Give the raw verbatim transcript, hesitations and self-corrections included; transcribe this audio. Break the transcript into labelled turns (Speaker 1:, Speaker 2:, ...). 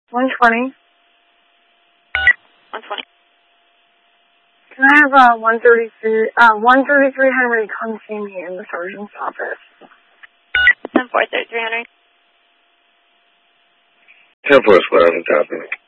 Speaker 1: one twenty.
Speaker 2: one twenty.
Speaker 1: Can I have uh, one thirty-three, uh, one thirty-three Henry come see me in the sergeant's office?
Speaker 2: ten four thirty-three Henry.
Speaker 3: ten four Squad, I'm copy.